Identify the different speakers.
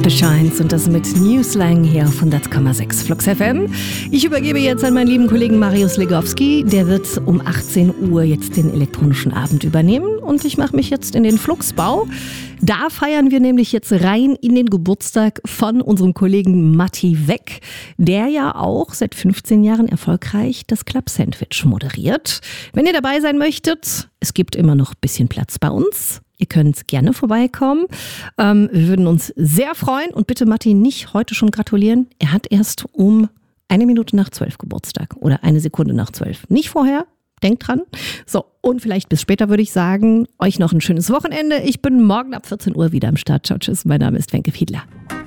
Speaker 1: The Shines und das mit New Slang hier auf 100,6 Flux FM. Ich übergebe jetzt an meinen lieben Kollegen Marius Legowski. Der wird um 18 Uhr jetzt den elektronischen Abend übernehmen und ich mache mich jetzt in den Fluxbau. Da feiern wir nämlich jetzt rein in den Geburtstag von unserem Kollegen Matti Weck, der ja auch seit 15 Jahren erfolgreich das Club Sandwich moderiert. Wenn ihr dabei sein möchtet, es gibt immer noch ein bisschen Platz bei uns. Ihr könnt gerne vorbeikommen. Wir würden uns sehr freuen. Und bitte Matti nicht heute schon gratulieren. Er hat erst um 1 Minute nach 12 Geburtstag oder 1 Sekunde nach 12. Nicht vorher. Denkt dran. So, und vielleicht bis später würde ich sagen, euch noch ein schönes Wochenende. Ich bin morgen ab 14 Uhr wieder am Start. Ciao, tschüss. Mein Name ist Wenke Fiedler.